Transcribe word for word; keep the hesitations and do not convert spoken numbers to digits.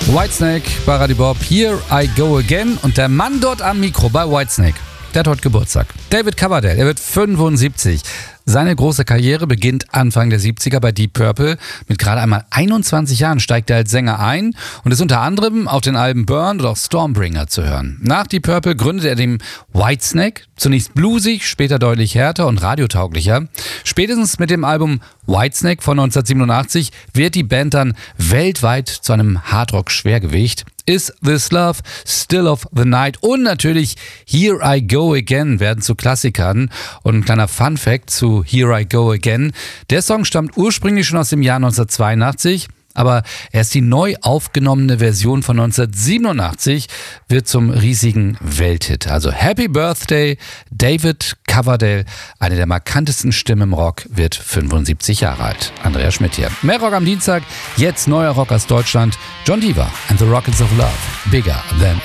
Whitesnake bei Radio Bob, Here I Go Again. Und der Mann dort am Mikro bei Whitesnake, der hat heute Geburtstag. David Coverdale, er wird fünfundsiebzig. Seine große Karriere beginnt Anfang der siebziger bei Deep Purple. Mit gerade einmal einundzwanzig Jahren steigt er als Sänger ein und ist unter anderem auf den Alben Burn oder auch Stormbringer zu hören. Nach Deep Purple gründet er den Whitesnake, zunächst bluesig, später deutlich härter und radiotauglicher. Spätestens mit dem Album Whitesnake von neunzehnhundertsiebenundachtzig wird die Band dann weltweit zu einem Hardrock-Schwergewicht. Is This Love, Still of the Night und natürlich Here I Go Again werden zu Klassikern. Und ein kleiner Fun-Fact zu Here I Go Again: Der Song stammt ursprünglich schon aus dem Jahr neunzehnhundertzweiundachtzig, aber erst die neu aufgenommene Version von neunzehnhundertsiebenundachtzig wird zum riesigen Welthit. Also Happy Birthday, David Coverdale, eine der markantesten Stimmen im Rock, wird fünfundsiebzig Jahre alt. Andreas Schmidt hier. Mehr Rock am Dienstag, jetzt neuer Rock aus Deutschland, John Deaver and the Rockets of Love, Bigger Than